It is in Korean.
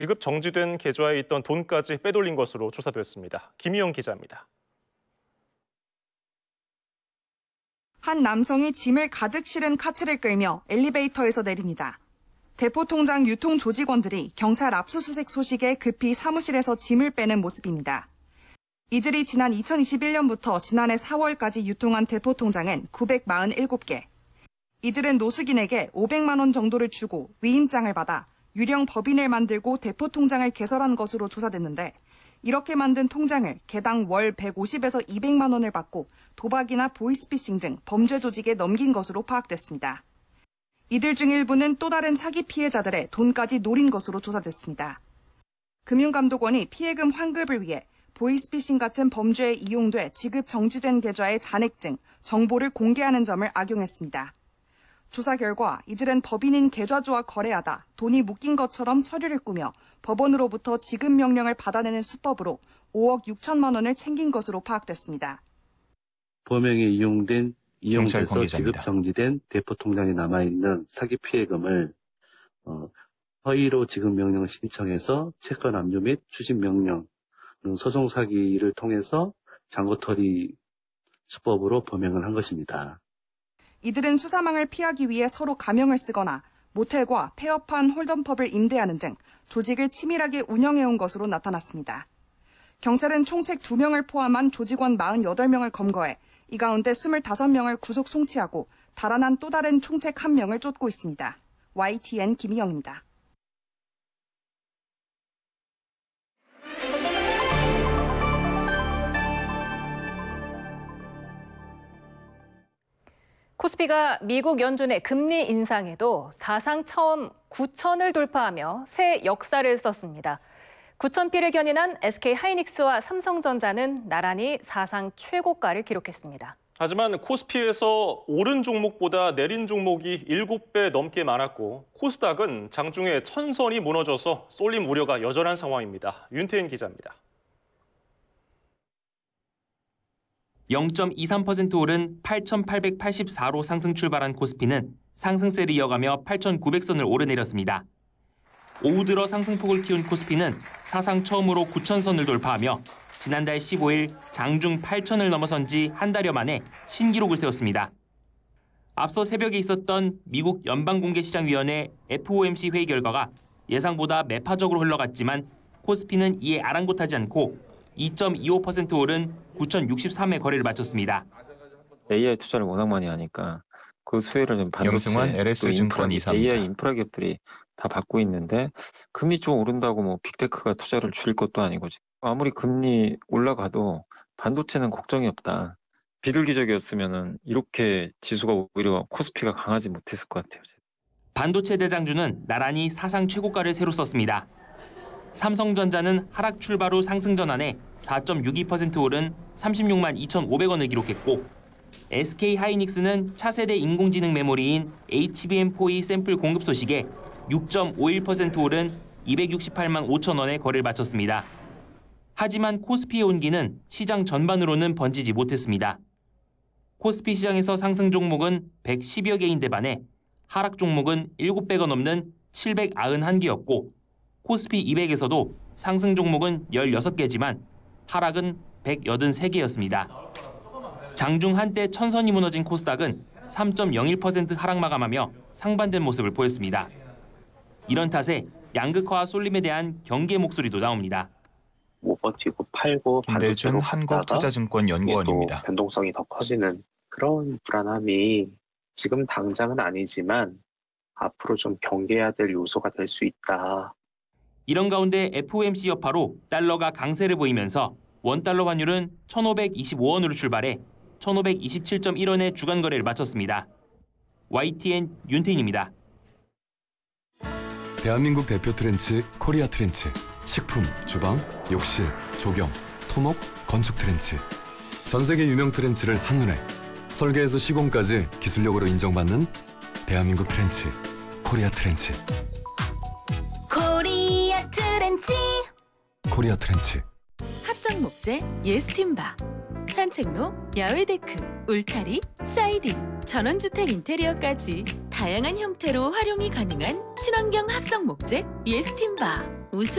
지급 정지된 계좌에 있던 돈까지 빼돌린 것으로 조사됐습니다. 김희영 기자입니다. 한 남성이 짐을 가득 실은 카트를 끌며 엘리베이터에서 내립니다. 대포통장 유통 조직원들이 경찰 압수수색 소식에 급히 사무실에서 짐을 빼는 모습입니다. 이들이 지난 2021년부터 지난해 4월까지 유통한 대포통장은 947개. 이들은 노숙인에게 500만 원 정도를 주고 위임장을 받아 유령 법인을 만들고 대포통장을 개설한 것으로 조사됐는데 이렇게 만든 통장을 개당 월 150에서 200만 원을 받고 도박이나 보이스피싱 등 범죄 조직에 넘긴 것으로 파악됐습니다. 이들 중 일부는 또 다른 사기 피해자들의 돈까지 노린 것으로 조사됐습니다. 금융감독원이 피해금 환급을 위해 보이스피싱 같은 범죄에 이용돼 지급 정지된 계좌의 잔액증, 정보를 공개하는 점을 악용했습니다. 조사 결과 이들은 법인인 계좌주와 거래하다 돈이 묶인 것처럼 서류를 꾸며 법원으로부터 지급 명령을 받아내는 수법으로 5억 6천만 원을 챙긴 것으로 파악됐습니다. 범행에 이용돼서 지급 정지된 대포통장에 남아있는 사기 피해금을 허위로 지급 명령을 신청해서 채권 압류 및 추진 명령 등 소송 사기를 통해서 잔고털이 수법으로 범행을 한 것입니다. 이들은 수사망을 피하기 위해 서로 가명을 쓰거나 모텔과 폐업한 홀덤펍을 임대하는 등 조직을 치밀하게 운영해온 것으로 나타났습니다. 경찰은 총책 2명을 포함한 조직원 48명을 검거해 이 가운데 25명을 구속 송치하고 달아난 또 다른 총책 1명을 쫓고 있습니다. YTN 김희영입니다. 코스피가 미국 연준의 금리 인상에도 사상 처음 9천을 돌파하며 새 역사를 썼습니다. 9,000피를 견인한 SK하이닉스와 삼성전자는 나란히 사상 최고가를 기록했습니다. 하지만 코스피에서 오른 종목보다 내린 종목이 7배 넘게 많았고 코스닥은 장중에 천선이 무너져서 쏠림 우려가 여전한 상황입니다. 윤태인 기자입니다. 0.23% 오른 8,884로 상승 출발한 코스피는 상승세를 이어가며 8,900선을 오르내렸습니다. 오후 들어 상승폭을 키운 코스피는 사상 처음으로 9,000선을 돌파하며 지난달 15일 장중 8,000을 넘어선 지 한 달여 만에 신기록을 세웠습니다. 앞서 새벽에 있었던 미국 연방공개시장위원회 FOMC 회의 결과가 예상보다 매파적으로 흘러갔지만 코스피는 이에 아랑곳하지 않고 2.25% 오른 9,063의 거래를 마쳤습니다. AI 투자를 워낙 많이 하니까 그 수혜를 좀 반도체, 또 AI 인프라 기업들이 다 받고 있는데 금리 좀 오른다고 뭐 빅테크가 투자를 줄일 것도 아니고 아무리 금리 올라가도 반도체는 걱정이 없다. 비둘기적이었으면은 이렇게 지수가 오히려 코스피가 강하지 못했을 것 같아요. 반도체 대장주는 나란히 사상 최고가를 새로 썼습니다. 삼성전자는 하락 출발 후 상승 전환에 4.62% 오른 36만 2,500원을 기록했고 SK하이닉스는 차세대 인공지능 메모리인 HBM4E 샘플 공급 소식에 6.51% 오른 268만 5천 원의 거래를 마쳤습니다. 하지만 코스피의 온기는 시장 전반으로는 번지지 못했습니다. 코스피 시장에서 상승 종목은 110여 개인데 반해 하락 종목은 7배가 넘는 791개였고 코스피 200에서도 상승 종목은 16개지만 하락은 183개였습니다. 장중 한때 천선이 무너진 코스닥은 3.01% 하락 마감하며 상반된 모습을 보였습니다. 이런 탓에 양극화와 쏠림에 대한 경계 목소리도 나옵니다. 못 버티고 팔고 김대준 한국투자증권 연구원입니다. 변동성이 더 커지는 그런 불안함이 지금 당장은 아니지만 앞으로 좀 경계해야 될 요소가 될 수 있다. 이런 가운데 FOMC 여파로 달러가 강세를 보이면서 원달러 환율은 1,525원으로 출발해 1,527.1원의 주간 거래를 마쳤습니다. YTN 윤태인입니다. 대한민국 대표 트렌치 코리아 트렌치. 식품, 주방, 욕실, 조경, 토목, 건축 트렌치. 전 세계 유명 트렌치를 한눈에 설계에서 시공까지 기술력으로 인정받는 대한민국 트렌치 코리아 트렌치. 코리아 트렌치. 코리아 트렌치. 합성 목재, 예스팀바, 산책로, 야외 데크, 울타리, 사이딩, 전원주택 인테리어까지 다양한 형태로 활용이 가능한 친환경 합성 목재, 예스팀바. 우수